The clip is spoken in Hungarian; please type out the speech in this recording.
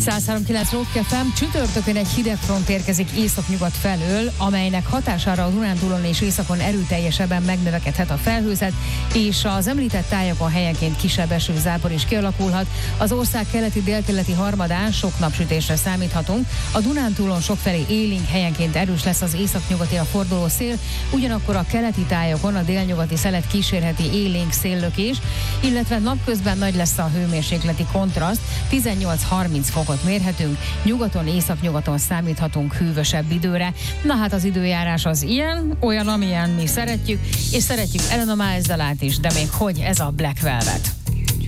103.9 Rock FM. Csütörtökön egy hideg front érkezik északnyugat felől, amelynek hatására a Dunántúlon és északon erőteljesebben megnövekedhet a felhőzet, és az említett tájakon helyenként kisebb esőzápor is kialakulhat. Az ország keleti délkeleti harmadán sok napsütésre számíthatunk. A Dunántúlon sokfelé élénk, helyenként erős lesz az északnyugati forduló szél, ugyanakkor a keleti tájakon a délnyugati szelet kísérheti élénk széllökés, illetve napközben nagy lesz a hőmérsékleti kontraszt, 18-30 fokot mérhetünk, nyugaton, északnyugaton számíthatunk hűvösebb időre. Na hát az időjárás az ilyen, olyan, amilyen mi szeretjük, és szeretjük Elena Miles dalát is, de még hogy ez a Black Velvet.